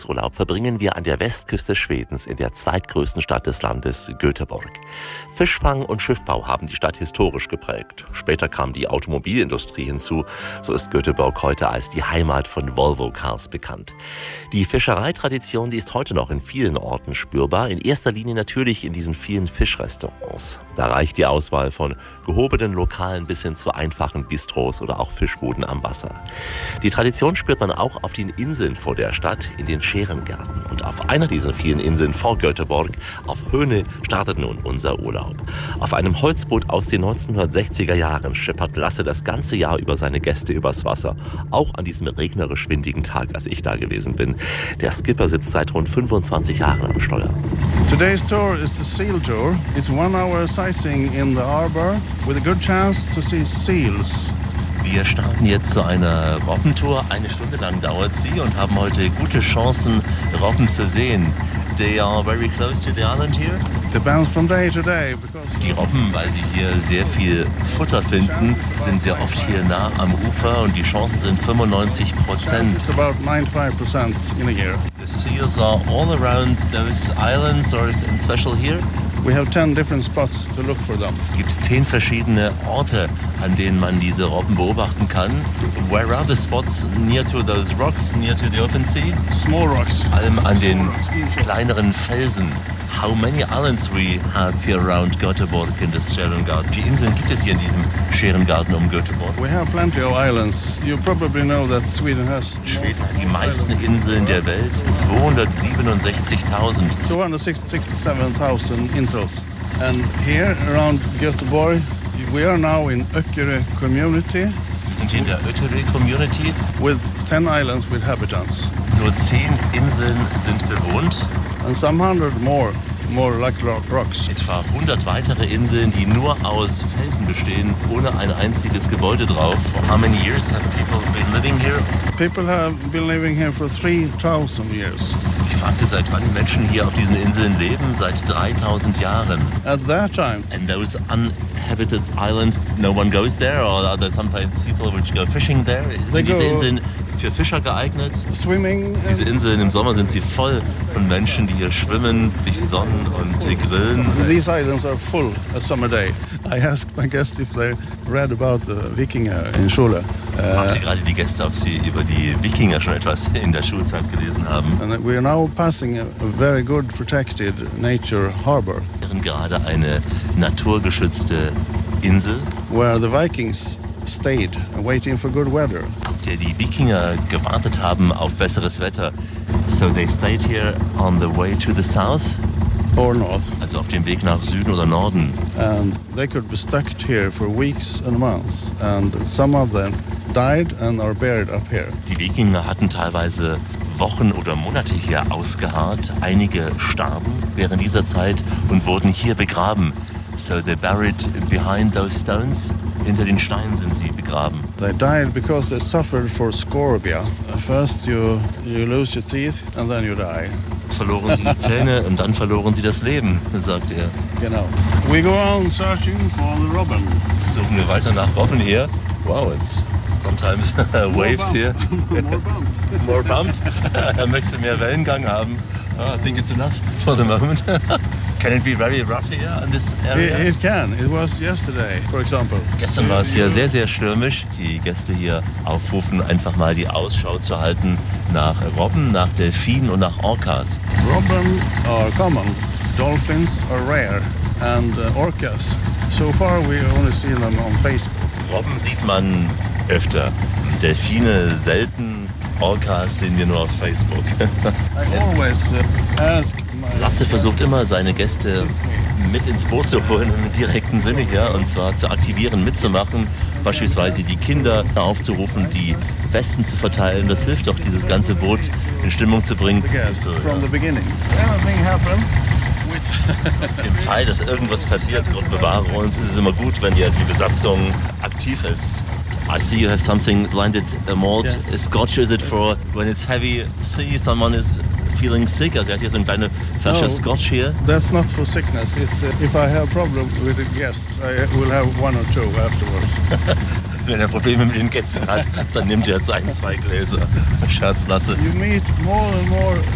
Tagesurlaub verbringen wir an der Westküste Schwedens in der zweitgrößten Stadt des Landes, Göteborg. Fischfang und Schiffbau haben die Stadt historisch geprägt. Später kam die Automobilindustrie hinzu. So ist Göteborg heute als die Heimat von Volvo Cars bekannt. Die Fischereitradition, die ist heute noch in vielen Orten spürbar. In erster Linie natürlich in diesen vielen Fischrestaurants. Da reicht die Auswahl von gehobenen Lokalen bis hin zu einfachen Bistros oder auch Fischbuden am Wasser. Die Tradition spürt man auch auf den Inseln vor der Stadt, in den Scherengärten. Und auf einer dieser vielen Inseln vor Göteborg, auf Höne, startet nun unser Urlaub. Auf einem Holzboot aus den 1960er Jahren schippert Lasse das ganze Jahr über seine Gäste übers Wasser. Auch an diesem regnerisch windigen Tag, als ich da gewesen bin. Der Skipper sitzt seit rund 25 Jahren am Steuer. Today's tour is the seal tour. It's 1 hour sightseeing in the harbor with a good chance to see seals. Wir starten jetzt zu einer Robbentour. 1 Stunde lang dauert sie und haben heute gute Chancen, Robben zu sehen. They are very close to the island here. Depends from day to day. Die Robben, weil sie hier sehr viel Futter finden, sind sehr oft hier nah am Ufer und die Chancen sind 95%. It's about 95% in a year. The seals are all around those islands or is it special here? We have 10 different spots to look for them. Es gibt 10 verschiedene Orte, an denen man diese Robben beobachten kann. Where are the spots near to those rocks, near to the open sea? Small rocks. Allem an den kleineren Felsen. How many islands we have here around Göteborg in this Scherengärten? Wie Inseln gibt es hier in diesem Scherengärten um Göteborg? We have plenty of islands. You probably know that Sweden has Schweden hat die meisten Inseln der Welt, 267.000. 267,000 insels. And here around Göteborg, we are now in Öckerö community. Wir sind hier in der Ötterö Community. With 10 islands with habitants. Nur 10 Inseln sind bewohnt. And some 100 more like rocks. Etwa 100 weitere Inseln, die nur aus Felsen bestehen, ohne ein einziges Gebäude drauf. For how many years have people been living here? People have been living here for 3,000 years. Ich fragte, seit wann Menschen hier auf diesen Inseln leben? Seit 3000 Jahren. At that time. And those uninhabited islands, no one goes there? Or are there sometimes people which go fishing there? Sind diese Inseln für Fischer geeignet? Swimming. Diese Inseln im Sommer sind sie voll von Menschen, die hier schwimmen, sich sonnen und grillen. These islands are full a summer day. I asked my guests if they read about the Wikinger in Schule. Ich fragte gerade die Gäste, ob sie über die Wikinger schon etwas in der Schulzeit gelesen haben. And we are now passing a very good protected nature harbor. Wir sind gerade eine naturgeschützte Insel, where the Vikings stayed waiting for good weather. Auf der die Wikinger gewartet haben auf besseres Wetter. So they stayed here on the way to the south. Or north. Also auf dem Weg nach Süden oder Norden. And they could be stuck here for weeks and months. And some of them died and are buried up here. Die Wikinger hatten teilweise Wochen oder Monate hier ausgeharrt. Einige starben während dieser Zeit und wurden hier begraben. So they buried behind those stones. Hinter den Steinen sind sie begraben. They died because they suffered for scorbia. First you lose your teeth and then you die. Verloren sie die Zähne und dann verloren sie das Leben, sagt er. Genau. We go on searching for the robin. Jetzt suchen wir weiter nach Robben hier. Wow, it's sometimes waves here. More bump. Er möchte mehr Wellengang haben. I think it's enough for the moment. Can it be very rough here in this area? It can. It was yesterday, for example. Gestern war es hier sehr, sehr stürmisch. Die Gäste hier aufrufen, einfach mal die Ausschau zu halten nach Robben, nach Delfinen und nach Orcas. Robben are common. Dolphins are rare. And orcas, so far we only see them on Facebook. Robben sieht man öfter. Delfine selten. Orcas sehen wir nur auf Facebook. I always ask Lasse versucht immer, seine Gäste mit ins Boot zu holen, im direkten Sinne hier, und zwar zu aktivieren, mitzumachen, beispielsweise die Kinder aufzurufen, die Westen zu verteilen. Das hilft doch, dieses ganze Boot in Stimmung zu bringen. Im Fall, dass irgendwas passiert, Gott bewahre uns, ist es immer gut, wenn die Besatzung aktiv ist. I see you have something blinded malt. Yeah. Scotch, is it for when it's heavy sea, someone is feeling sick? Also er hat hier so eine kleine Flasche Scotch hier. That's not for sickness. It's if I have a problem with the guests, I will have 1 or 2 afterwards. Wenn er Probleme mit den Gästen hat, dann nimmt er jetzt 1, 2 Gläser. Scherz Lasse. You meet more and more